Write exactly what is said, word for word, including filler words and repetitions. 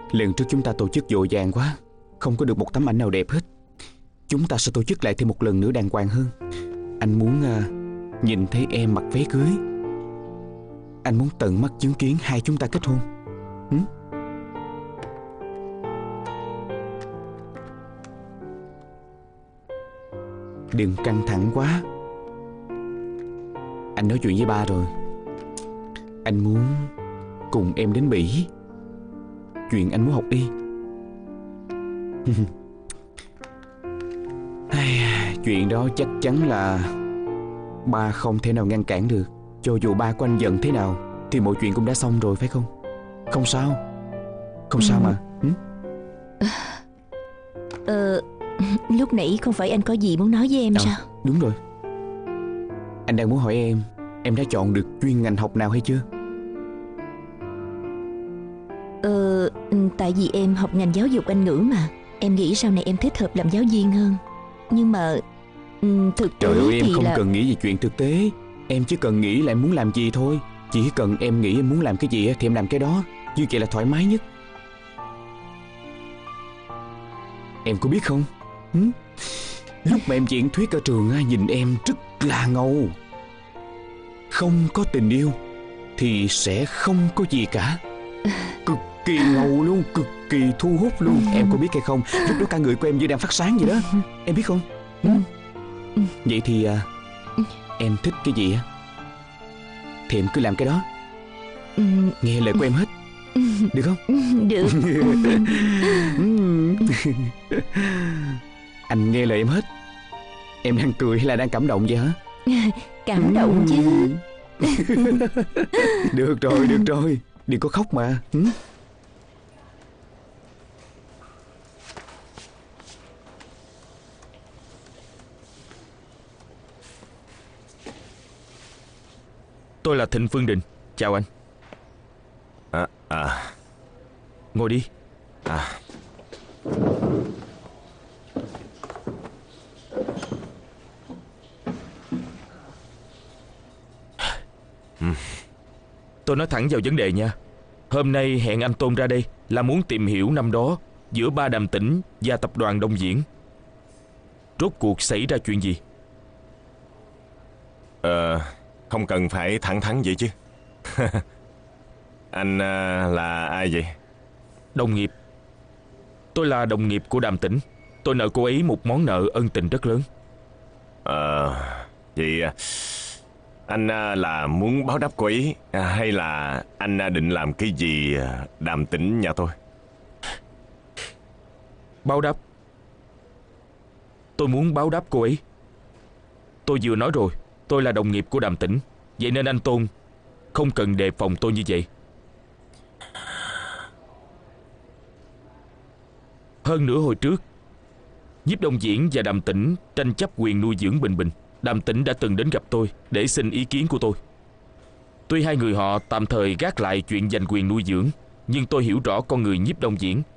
Lần trước chúng ta tổ chức vội vàng quá, không có được một tấm ảnh nào đẹp hết. Chúng ta sẽ tổ chức lại thêm một lần nữa đàng hoàng hơn. Anh muốn uh, nhìn thấy em mặc váy cưới. Anh muốn tận mắt chứng kiến hai chúng ta kết hôn. ừ? Đừng căng thẳng quá. Anh nói chuyện với ba rồi. Anh muốn cùng em đến Bỉ. Chuyện anh muốn học y. Chuyện đó chắc chắn là ba không thể nào ngăn cản được. Cho dù ba của anh giận thế nào thì mọi chuyện cũng đã xong rồi, phải không? Không sao. Không sao mà. ừ? Ờ, lúc nãy không phải anh có gì muốn nói với em à, sao? Đúng rồi. Anh đang muốn hỏi em, em đã chọn được chuyên ngành học nào hay chưa? Ờ, tại vì em học ngành giáo dục Anh ngữ mà. Em nghĩ sau này em thích hợp làm giáo viên hơn. Nhưng mà thực tế Trời ơi, em thì không là... cần nghĩ về chuyện thực tế. Em chỉ cần nghĩ là em muốn làm gì thôi. Chỉ cần em nghĩ em muốn làm cái gì thì em làm cái đó. Như vậy là thoải mái nhất. Em có biết không, ừ? Lúc mà em diễn thuyết ở trường, nhìn em rất là ngầu. Không có tình yêu thì sẽ không có gì cả. Cực kỳ ngầu luôn, cực kỳ thu hút luôn. Em có biết hay không, lúc đó cả người của em như đang phát sáng vậy đó. Em biết không? ừ? Vậy thì à, em thích cái gì á thì em cứ làm cái đó. Nghe lời của em hết. Được không? Được. Anh nghe lời em hết. Em đang cười hay là đang cảm động vậy hả? Cảm động chứ. Được rồi, được rồi. Đừng có khóc mà. ừ? Tôi là Thịnh Phương Đình. Chào anh. À, à. Ngồi đi. À. Tôi nói thẳng vào vấn đề nha. Hôm nay hẹn anh Tôn ra đây là muốn tìm hiểu năm đó giữa ba Đàm Tĩnh và tập đoàn Đông Diễn rốt cuộc xảy ra chuyện gì. Ờ, không cần phải thẳng thắn vậy chứ. Anh à, là ai vậy? Đồng nghiệp. Tôi là đồng nghiệp của Đàm Tĩnh. Tôi nợ cô ấy một món nợ ân tình rất lớn. Ờ, vậy anh là muốn báo đáp cô ấy hay là anh định làm cái gì Đàm Tĩnh nhà tôi? Báo đáp. Tôi muốn báo đáp cô ấy. Tôi vừa nói rồi, tôi là đồng nghiệp của Đàm Tĩnh. Vậy nên anh Tôn không cần đề phòng tôi như vậy. Hơn nữa hồi trước Nhiếp Đông Diễn và Đàm Tĩnh tranh chấp quyền nuôi dưỡng Bình Bình. Đàm Tĩnh đã từng đến gặp tôi để xin ý kiến của tôi. Tuy hai người họ tạm thời gác lại chuyện giành quyền nuôi dưỡng, nhưng tôi hiểu rõ con người Nhiếp Đông Diễn